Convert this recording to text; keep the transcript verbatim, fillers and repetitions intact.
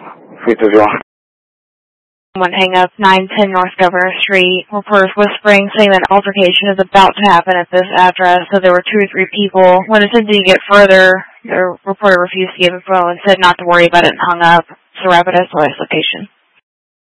three two zero. One hang up, nine ten North Governor Street. Reporters whispering, saying that an altercation is about to happen at this address, so there were two or three people. When attempting to get further, the reporter refused to give info and said not to worry about it and hung up. So rapid S O S location.